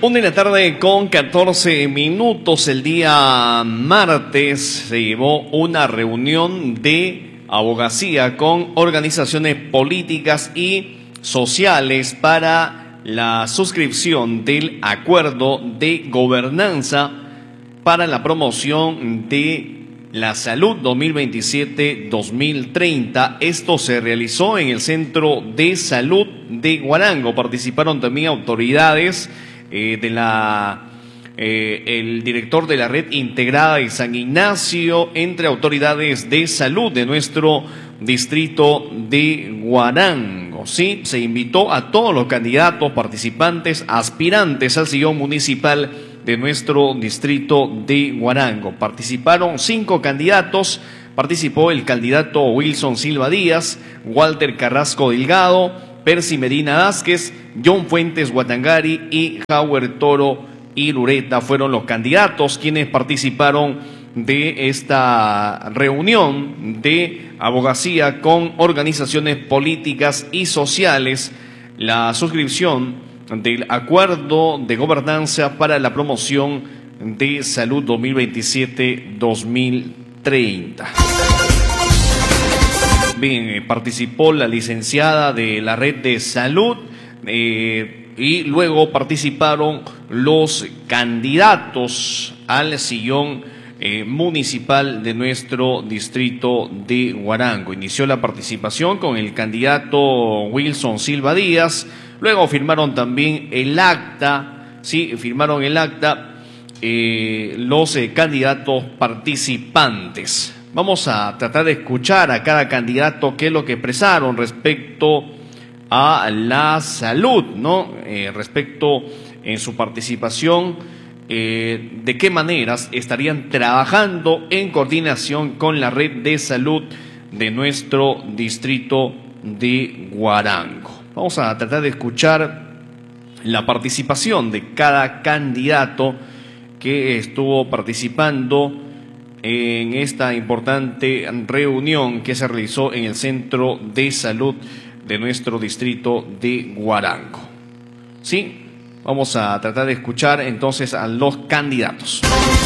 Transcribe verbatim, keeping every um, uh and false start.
Una de la tarde con catorce minutos, el día martes se llevó una reunión de abogacía con organizaciones políticas y sociales para la suscripción del acuerdo de gobernanza para la promoción de la salud dos mil veintisiete dos mil treinta. Esto se realizó en el Centro de Salud de Huarango. Participaron también autoridades eh, de la eh, el director de la Red Integrada de San Ignacio, entre autoridades de salud de nuestro distrito de Huarango. Sí, se invitó a todos los candidatos, participantes, aspirantes al sillón municipal de nuestro distrito de Huarango. Participaron cinco candidatos. Participó el candidato Wilson Silva Díaz, Walter Carrasco Delgado, Percy Medina Vázquez, John Fuentes Guatangari y Howard Toro Irureta. Fueron los candidatos quienes participaron de esta reunión de abogacía con organizaciones políticas y sociales. La suscripción del acuerdo de gobernanza para la promoción de salud dos mil veintisiete dos mil treinta. Bien, eh, participó la licenciada de la Red de Salud eh, y luego participaron los candidatos al sillón eh, municipal de nuestro distrito de Huarango. Inició la participación con el candidato Wilson Silva Díaz. Luego firmaron también el acta, sí, firmaron el acta eh, los eh, candidatos participantes. Vamos a tratar de escuchar a cada candidato qué es lo que expresaron respecto a la salud, ¿no? Eh, respecto en su participación, eh, de qué maneras estarían trabajando en coordinación con la red de salud de nuestro distrito de Huarango. Vamos a tratar de escuchar la participación de cada candidato que estuvo participando en esta importante reunión que se realizó en el Centro de Salud de nuestro distrito de Huarango. Sí, vamos a tratar de escuchar entonces a los candidatos.